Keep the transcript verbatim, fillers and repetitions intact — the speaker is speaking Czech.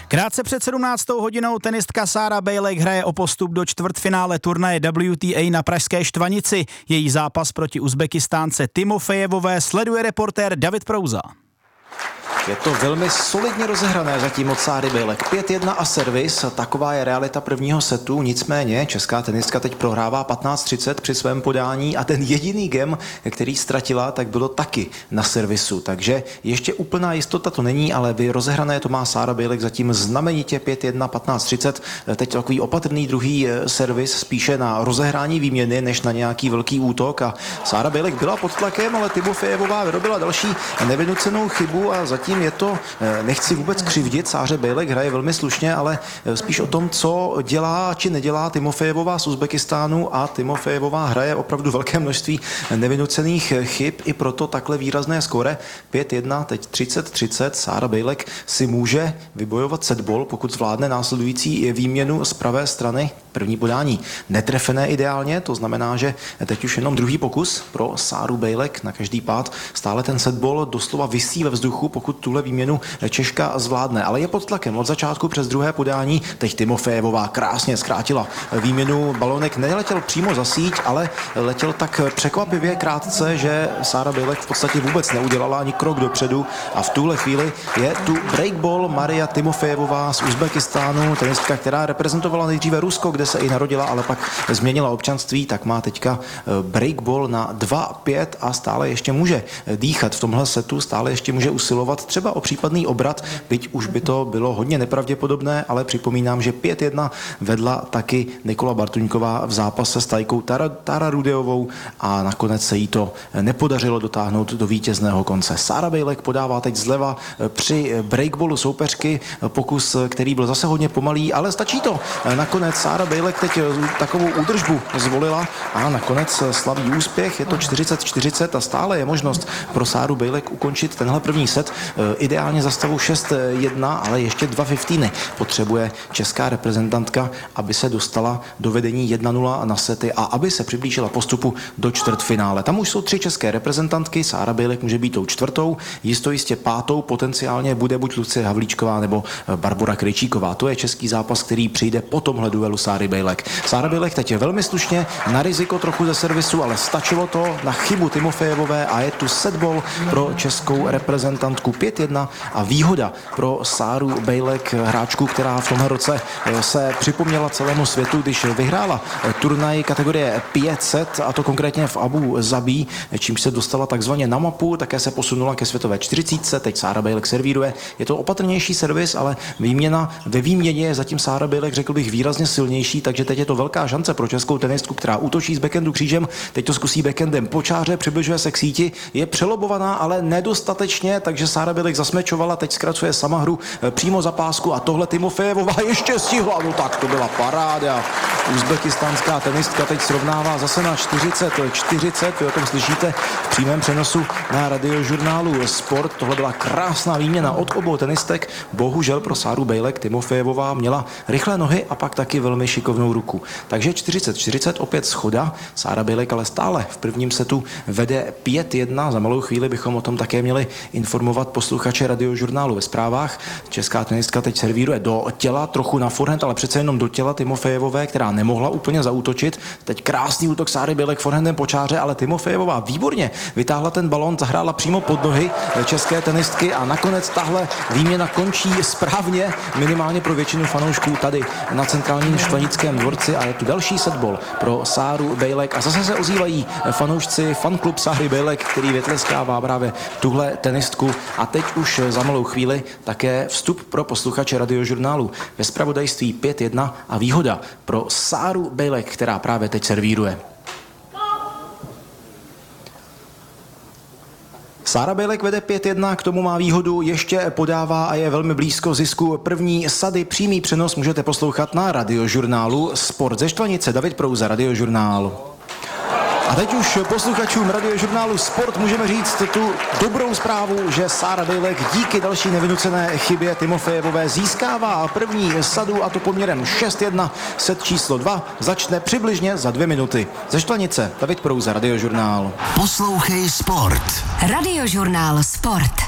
Krátce před sedmnáctou hodinou tenistka Sára Bejlek hraje o postup do čtvrtfinále turnaje W T A na pražské Štvanici. Její zápas proti Uzbekistánce Timofejevové sleduje reportér David Prouza. Je to velmi solidně rozehrané zatím od Sáry Bejlek. pět jedna a servis, taková je realita prvního setu, nicméně česká tenistka teď prohrává patnáct třicet při svém podání a ten jediný game, který ztratila, tak bylo taky na servisu. Takže ještě úplná jistota to není, ale vy rozehrané to má Sára Bejlek zatím znamenitě pět jedna, patnáct třicet. Teď takový opatrný druhý servis, spíše na rozehrání výměny, než na nějaký velký útok. A Sára Bejlek byla pod tlakem, ale Timofejevová vyrobila další nevynucenou chybu a zatím je to, nechci vůbec křivdit, Sáře Bejlek hraje velmi slušně, ale spíš o tom, co dělá či nedělá Timofejevová z Uzbekistánu, a Timofejevová hraje opravdu velké množství nevynucených chyb, i proto takhle výrazné skóre pět jedna, teď třicet třicet. Sára Bejlek si může vybojovat setball, pokud zvládne následující výměnu z pravé strany. První podání netrefené ideálně, to znamená, že teď už jenom druhý pokus pro Sáru Bejlek na každý pád. Stále ten setball doslova visí ve vzduchu, pokud tuhle výměnu Češka zvládne, ale je pod tlakem od začátku přes druhé podání. Teď Timofejevová krásně zkrátila výměnu, balonek neletěl přímo za síť, ale letěl tak překvapivě krátce, že Sára Bejlek v podstatě vůbec neudělala ani krok dopředu a v tuhle chvíli je tu breakball Maria Timofejevová z Uzbekistánu, tenistka, která reprezentovala nejdříve Rusko, kde se i narodila, ale pak změnila občanství, tak má teďka breakball na dva pět a stále ještě může dýchat v tomhle setu, stále ještě může usilovat třeba o případný obrat, byť už by to bylo hodně nepravděpodobné, ale připomínám, že pět jedna vedla taky Nikola Bartuňková v zápase s Tajkou Tara, Tara Rudeovou a nakonec se jí to nepodařilo dotáhnout do vítězného konce. Sára Bejlek podává teď zleva při breakballu soupeřky, pokus, který byl zase hodně pomalý, ale stačí to. Nakonec Sára Bejlek teď takovou údržbu zvolila a nakonec slaví úspěch. Je to čtyřicet čtyřicet a stále je možnost pro Sáru Bejlek ukončit tenhle první set. Ideálně za stavu šest jedna, ale ještě dva fifteeny potřebuje česká reprezentantka, aby se dostala do vedení jedna nula na sety a aby se přiblížila postupu do čtvrtfinále. Tam už jsou tři české reprezentantky, Sára Bejlek může být tou čtvrtou, jisto jistě pátou, potenciálně bude buď Lucie Havlíčková nebo Barbora Krejčíková. To je český zápas, který přijde po tomhle duelu Sáry Bejlek. Sára Bejlek teď je velmi slušně, na riziko trochu ze servisu, ale stačilo to na chybu Timofejevové a je tu setball pro českou reprezentantku pět jedna a výhoda pro Sáru Bejlek, hráčku, která v tomhle roce se připomněla celému světu, když vyhrála turnaj kategorie pět set, a to konkrétně v Abu Zabí, čímž se dostala takzvaně na mapu, také se posunula ke světové čtyřicítce, teď Sára Bejlek servíruje. Je to opatrnější servis, ale výměna ve výměně je zatím Sára Bejlek, řekl bych, výrazně silnější, takže teď je to velká šance pro českou tenistku, která útočí z backhandu křížem, teď to zkusí backhandem po čáře, přibližuje se k síti, je přelobovaná, ale nedostatečně, takže Sára Bejlek zasmečovala, teď zkracuje sama hru přímo za pásku a tohle Timofejevová ještě stihla, no tak to byla paráda. Uzbekistánská tenistka teď srovnává zase na čtyřicet čtyřicet, vy o tom slyšíte v přímém přenosu na radiožurnálu Sport. Tohle byla krásná výměna od obou tenistek, bohužel pro Sáru Bejlek Timofejevová měla rychlé nohy a pak taky velmi šikovnou ruku. Takže čtyřicet čtyřicet, opět schoda, Sára Bejlek ale stále v prvním setu vede pět jedna, za malou chvíli bychom o tom také měli informovat posluchače radiožurnálu ve zprávách. Česká tenistka teď servíruje do těla, trochu na forehand, ale přece jenom do těla Timofejevové, která nemohla úplně zaútočit. Teď krásný útok Sáry Bejlek forehandem po čáře, ale Timofejevová výborně vytáhla ten balón, zahrála přímo pod nohy české tenistky a nakonec tahle výměna končí správně, minimálně pro většinu fanoušků tady na centrálním Štvanickém dvorci, a je tu další setball pro Sáru Bejlek a zase se ozývají fanoušci, fanklub Sáry Bejlek, který vytleskává právě tuhle tenistku, a teď už za malou chvíli také vstup pro posluchače radiožurnálu ve zpravodajství pět jedna a výhoda pro Sáru Bejlek, která právě teď servíruje. Sára Bejlek vede pět jedna, k tomu má výhodu, ještě podává a je velmi blízko zisku první sady. Přímý přenos můžete poslouchat na radiožurnálu Sport ze Štvanice. David Prouza, radiožurnál. A teď už posluchačům radiožurnálu Sport můžeme říct tu dobrou zprávu, že Sára Bejlek díky další nevynucené chybě Timofejevové získává první sadu, a to poměrem šest jedna. Set číslo dva začne přibližně za dvě minuty. Ze Štvanice David Prouza, radiožurnál. Poslouchej Sport. Radiožurnál Sport.